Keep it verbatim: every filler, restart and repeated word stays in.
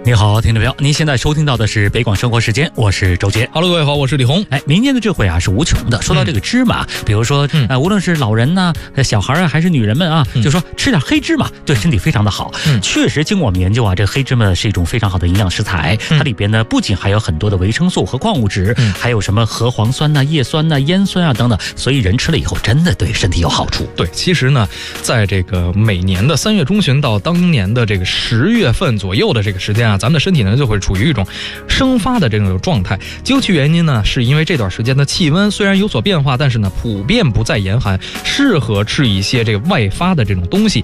你好，听众朋友，您现在收听到的是北广生活时间，我是周杰。 Hello， 各位好，我是李红。 哎，民间的智慧啊是无穷的。说到这个芝麻，嗯、比如说，呃，无论是老人呐、啊、小孩啊，还是女人们啊，嗯、就说吃点黑芝麻对身体非常的好。嗯，确实，经过我们研究啊，这个黑芝麻是一种非常好的营养食材。嗯、它里边呢不仅含有很多的维生素和矿物质，嗯、还有什么核黄酸呐、啊、叶酸呐、啊、烟酸啊等等，所以人吃了以后真的对身体有好处。 对，其实呢，在这个每年的三月中旬到当年的这个十月份左右的这个时间啊，咱们的身体呢就会处于一种生发的这种状态。究其原因呢，是因为这段时间的气温虽然有所变化，但是呢普遍不再严寒，适合吃一些这个外发的这种东西，